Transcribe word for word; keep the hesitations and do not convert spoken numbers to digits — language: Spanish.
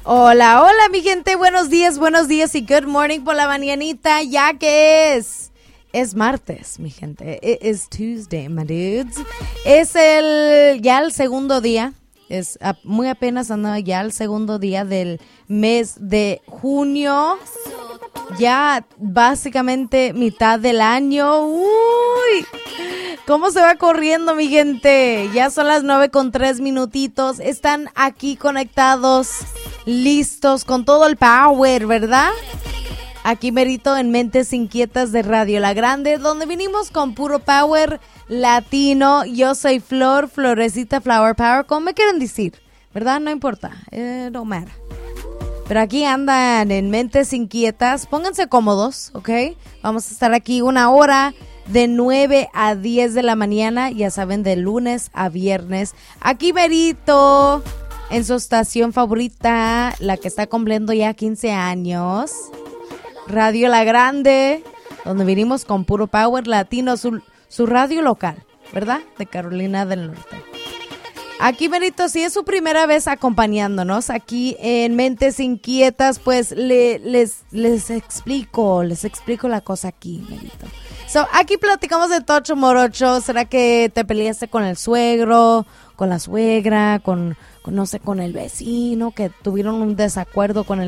Hola, hola mi gente, buenos días, buenos días y good morning por la mañanita, ya que es, es martes, mi gente, it is Tuesday, my dudes, es el, ya el segundo día, es a, muy apenas anda ya el segundo día del mes de junio, ya básicamente mitad del año, uy, ¿cómo se va corriendo mi gente? Ya son las nueve con tres minutitos, están aquí conectados, listos con todo el power, ¿verdad? Aquí merito en Mentes Inquietas de Radio La Grande, donde vinimos con puro power latino. Yo soy Flor, Florecita Flower Power, como me quieren decir, ¿verdad? No importa, eh, no matter. Pero aquí andan en Mentes Inquietas, pónganse cómodos, ¿ok? Vamos a estar aquí una hora de nueve a diez de la mañana, ya saben, de lunes a viernes. Aquí merito en su estación favorita, la que está cumpliendo ya quince años, Radio La Grande, donde vinimos con puro power latino, su, su radio local, ¿verdad? De Carolina del Norte. Aquí, Merito, si es su primera vez acompañándonos aquí en Mentes Inquietas, pues le, les, les explico, les explico la cosa aquí, Merito. So, aquí platicamos de Tocho Morocho. ¿Será que te peleaste con el suegro, con la suegra, con, con no sé, con el vecino, que tuvieron un desacuerdo con el